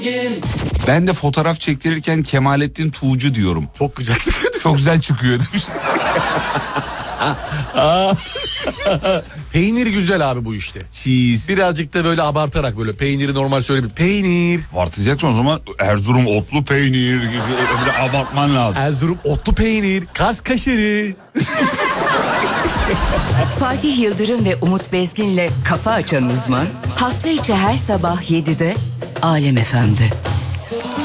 Ben de fotoğraf çektirirken Kemalettin Tuğcu diyorum. Çok güzel çıkıyor. Çok güzel çıkıyor demiş. Peynir güzel abi bu işte. Cheese. Birazcık da böyle abartarak böyle peyniri normal söyle bir peynir. Abartacaksın o zaman Erzurum otlu peynir gibi bir abartman lazım. Erzurum otlu peynir, Kars kaşarı. Fatih Yıldırım ve Umut Bezgin'le Kafa Açan Uzman hafta içi her sabah 7'de Alem FM'de.